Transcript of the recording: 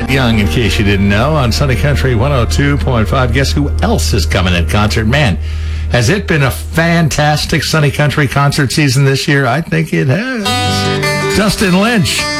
Young, in case you didn't know, on Sunny Country 102.5. Guess who else is coming in concert? Man, has it been a fantastic Sunny Country concert season this year? I think it has. Dustin Lynch.